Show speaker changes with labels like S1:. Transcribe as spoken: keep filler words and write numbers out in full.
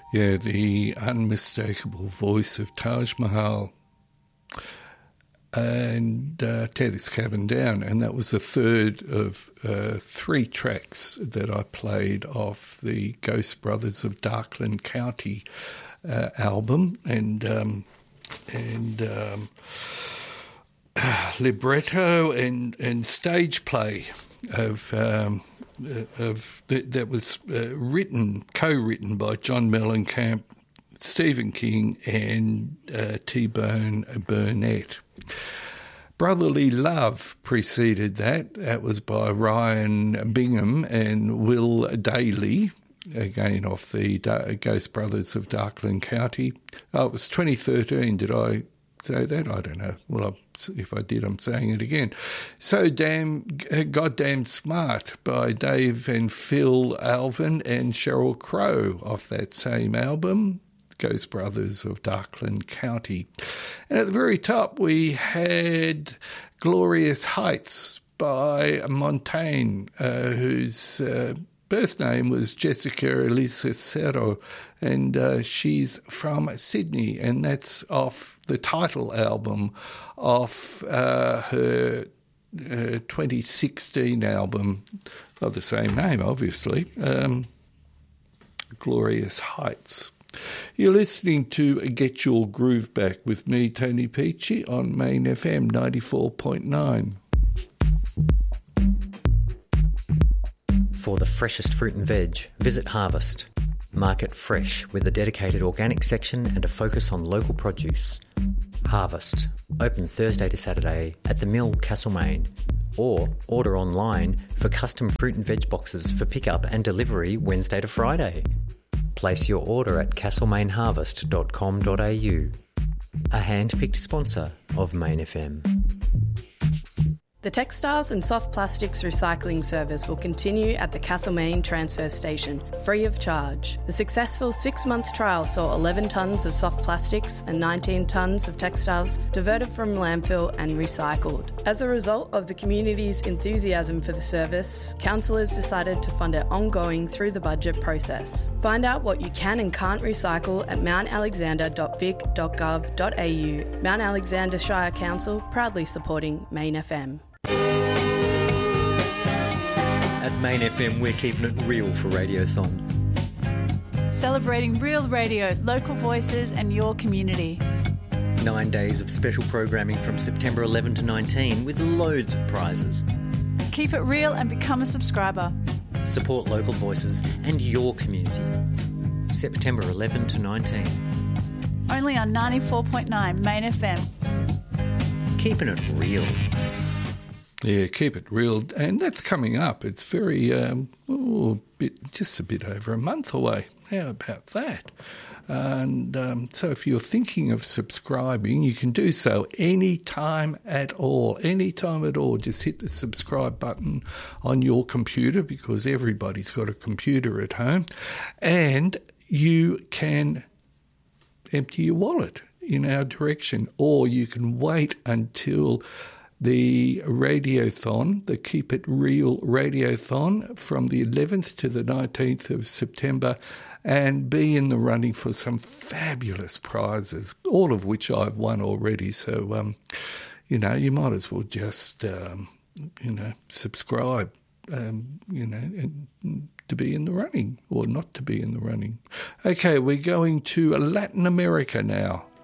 S1: Yeah, the unmistakable voice of Taj Mahal and uh, Tear This Cabin Down. And that was the third of uh, three tracks that I played off the Ghost Brothers of Darkland County uh, album. And, um, and um, libretto and, and stage play of... Um, Uh, of that, that was uh, written, co-written by John Mellencamp, Stephen King and uh, T-Bone Burnett. Brotherly Love preceded that. That was by Ryan Bingham and Will Daly, again off the Da- Ghost Brothers of Darkland County. Oh, it was twenty thirteen, did I say that? I don't know. Well, if I did, I'm saying it again. So Damn Goddamn Smart by Dave and Phil Alvin and Sheryl Crow off that same album, Ghost Brothers of Darkland County. And at the very top, we had Glorious Heights by Montaigne, uh, whose uh, birth name was Jessica Elisa Cerro, and uh, she's from Sydney, and that's off the title album of uh, her uh, twenty sixteen album of the same name, obviously, um, Glorious Heights. You're listening to Get Your Groove Back with me, Tony Peachy, on Main F M ninety-four point nine.
S2: For the freshest fruit and veg, visit Harvest. Market fresh with a dedicated organic section and a focus on local produce. Harvest. Open Thursday to Saturday at the Mill, Castlemaine. Or order online for custom fruit and veg boxes for pickup and delivery Wednesday to Friday. Place your order at castlemaine harvest dot com dot a u. A hand-picked sponsor of Main F M.
S3: The Textiles and Soft Plastics Recycling Service will continue at the Castlemaine Transfer Station, free of charge. The successful six-month trial saw eleven tonnes of soft plastics and nineteen tonnes of textiles diverted from landfill and recycled. As a result of the community's enthusiasm for the service, councillors decided to fund it ongoing through the budget process. Find out what you can and can't recycle at mount alexander dot vic dot gov dot a u. Mount Alexander Shire Council, proudly supporting Main F M.
S2: At Main F M, we're keeping it real for Radiothon.
S4: Celebrating real radio, local voices and your community.
S2: Nine days of special programming from September eleventh to nineteenth with loads of prizes.
S4: Keep it real and become a subscriber.
S2: Support local voices and your community. September eleventh to nineteenth.
S4: Only on ninety-four point nine Main F M.
S2: Keeping it real.
S1: Yeah, keep it real. And that's coming up. It's very, um, oh, a bit, just a bit over a month away. How about that? And um, so if you're thinking of subscribing, you can do so any time at all. Any time at all. Just hit the subscribe button on your computer, because everybody's got a computer at home. And you can empty your wallet in our direction, or you can wait until the Radiothon, the Keep It Real Radiothon, from the eleventh to the nineteenth of September, and be in the running for some fabulous prizes, all of which I've won already. So, um, you know, you might as well just, um, you know, subscribe, um, you know, and to be in the running, or not to be in the running. Okay, we're going to Latin America now.